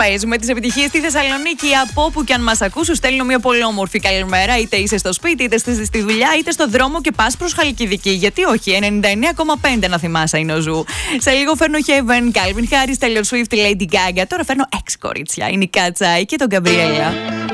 παίζουμε τις επιτυχίες στη Θεσσαλονίκη. Από όπου και αν μας ακούς, σου στέλνω μια πολύ όμορφη καλημέρα. Είτε είσαι στο σπίτι, είτε στη δουλειά, είτε στο δρόμο και πας προς Χαλκιδική. Γιατί όχι, 99,5 να θυμάσαι είναι ο Ζου. Σε λίγο φέρνω Heaven, Calvin Harris, Taylor Swift, Lady Gaga. Τώρα φέρνω 6 κορίτσια. Είναι η Κατσάη και τον Γκαμπριέλα.